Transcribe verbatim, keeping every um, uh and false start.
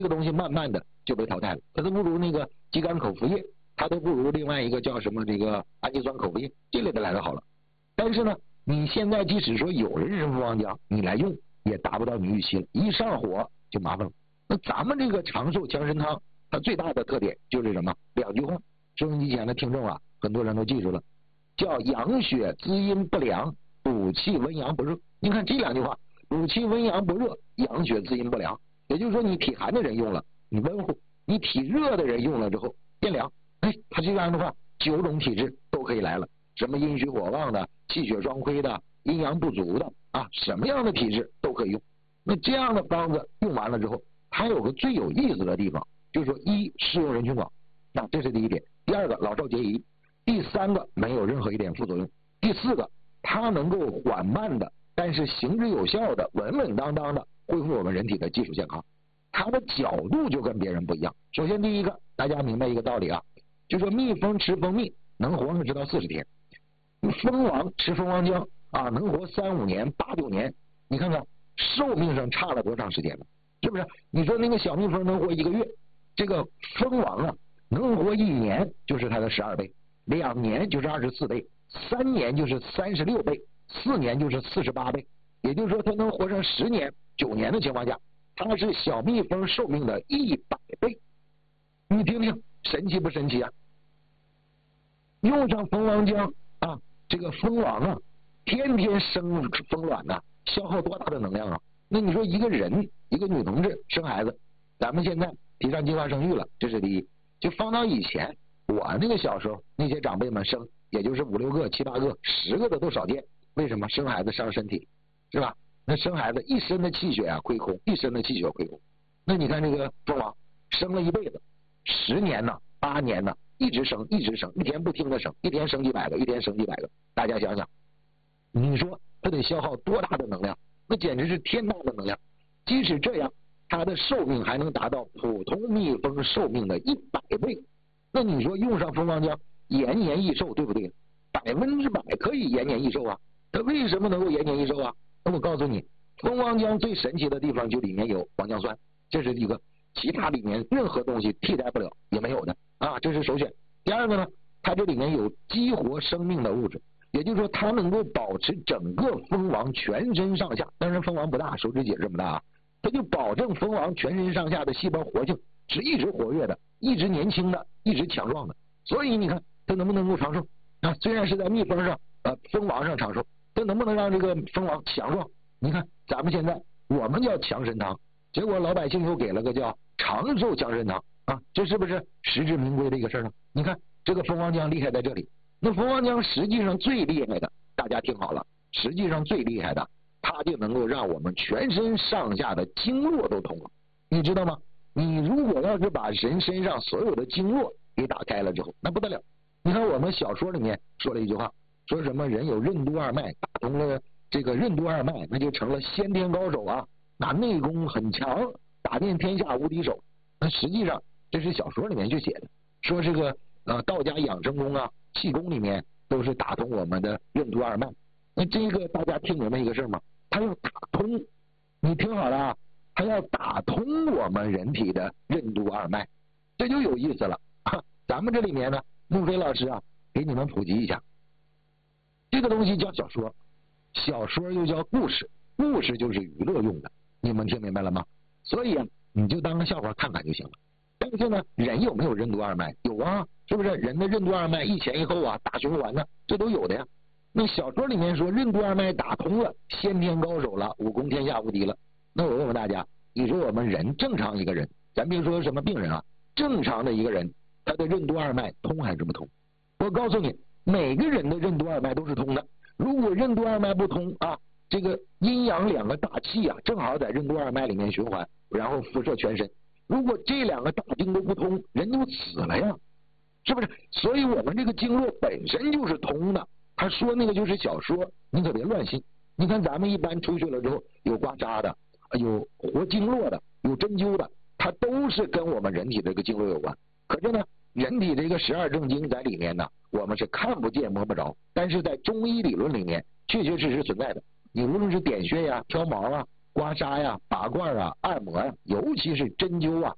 这个东西慢慢的就被淘汰了，它都不如那个肌酐口服液，它都不如另外一个叫什么这个氨基酸口服液这类的来的好了。但是呢，你现在即使说有人参蜂王浆，你来用也达不到你预期了，一上火就麻烦了。那咱们这个长寿强参汤，它最大的特点就是什么？两句话，收音机前的听众啊，很多人都记住了，叫养血滋阴不凉，补气温阳不热。你看这两句话，补气温阳不热，养血滋阴不凉，也就是说你体寒的人用了你温乎，你体热的人用了之后变凉。哎，它这样的话九种体质都可以来了，什么阴虚火旺的、气血双亏的、阴阳不足的啊，什么样的体质都可以用。那这样的方子用完了之后，它有个最有意思的地方，就是说一适用人群广，那这是第一点。第二个老少皆宜，第三个没有任何一点副作用，第四个它能够缓慢的但是行之有效的稳稳当当的恢复我们人体的基础健康，它的角度就跟别人不一样。首先第一个，大家明白一个道理啊，就是说蜜蜂吃蜂蜜能活上直到四十天，蜂王吃蜂王浆啊能活三五年八九年，你看看寿命上差了多长时间了，是不是？你说那个小蜜蜂能活一个月，这个蜂王啊能活一年就是它的十二倍，两年就是二十四倍，三年就是三十六倍，四年就是四十八倍，也就是说它能活上十年九年的情况下，它是小蜜蜂寿命的一百倍。你听听神奇不神奇啊？用上蜂王浆啊，这个蜂王啊天天生蜂卵呐、啊，消耗多大的能量啊？那你说一个人一个女同志生孩子，咱们现在提倡计划生育了，这是第一。就放到以前我那个小时候，那些长辈们生也就是五六个七八个十个的都少见。为什么？生孩子伤身体，是吧？那生孩子一身的气血啊亏空，一身的气血亏空。那你看这个蜂王生了一辈子，十年呢八年呢一直生一直生，一天不停的生，一天生几百个，一天生几百个，大家想想，你说它得消耗多大的能量？那简直是天大的能量。即使这样，它的寿命还能达到普通蜜蜂寿命的一百倍。那你说用上蜂王浆延年益寿，对不对？百分之百可以延年益寿啊。它为什么能够延年益寿啊？那我告诉你，蜂王浆最神奇的地方就里面有王浆酸，这是一个其他里面任何东西替代不了也没有的啊，这是首选。第二个呢，它这里面有激活生命的物质，也就是说它能够保持整个蜂王全身上下，当然蜂王不大，手指节这么大啊，它就保证蜂王全身上下的细胞活性是一直活跃的，一直年轻的，一直强壮的。所以你看它能不能够长寿啊？虽然是在蜜蜂上呃蜂王上长寿，它能不能让这个蜂王强壮？你看咱们现在我们叫强参汤，结果老百姓又给了个叫长寿强参汤啊，这是不是实至名归的一个事儿呢？你看这个蜂王浆厉害在这里。那蜂王浆实际上最厉害的，大家听好了，实际上最厉害的，它就能够让我们全身上下的经络都通了，你知道吗？你如果要是把人身上所有的经络给打开了之后，那不得了。你看我们小说里面说了一句话，说什么人有任督二脉，打通了这个任督二脉，那就成了先天高手啊，那内功很强，打遍天下无敌手。那实际上这是小说里面去写的，说这个呃道家养生功啊气功里面都是打通我们的任督二脉。那这个大家听明白一个事吗？它要打通，你听好了啊，它要打通我们人体的任督二脉，这就有意思了。咱们这里面呢，穆飞老师啊给你们普及一下，这个东西叫小说，小说又叫故事，故事就是娱乐用的，你们听明白了吗？所以啊，你就当个笑话看看就行了。但是呢，人有没有任督二脉？有啊，是不是？人的任督二脉一前一后啊，大循环呢，这都有的呀。那小说里面说任督二脉打通了，先天高手了，武功天下无敌了。那我问问大家，你说我们人正常一个人，咱别说什么病人啊，正常的一个人，他的任督二脉通还是不通？我告诉你，每个人的任督二脉都是通的。如果任督二脉不通啊，这个阴阳两个大气啊，正好在任督二脉里面循环，然后辐射全身。如果这两个大经都不通，人就死了呀，是不是？所以我们这个经络本身就是通的。他说那个就是小说，你可别乱信。你看咱们一般出去了之后，有刮痧的，有活经络的，有针灸的，它都是跟我们人体这个经络有关。可是呢，人体这个十二正经在里面呢，我们是看不见摸不着，但是在中医理论里面确确实实存在的。你无论是点穴呀、挑毛啊、刮痧呀、拔罐啊、按摩呀，尤其是针灸啊，